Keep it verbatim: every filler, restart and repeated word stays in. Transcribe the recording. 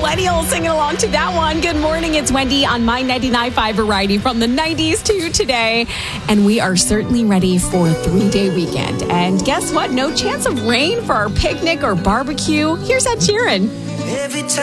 millennial singing along to that one. Good morning. It's Wendy on My ninety-nine point five Variety from the nineties to today. And we are certainly ready for a three-day weekend. And guess what? No chance of rain for our picnic or barbecue. Here's Ed Sheeran. Every time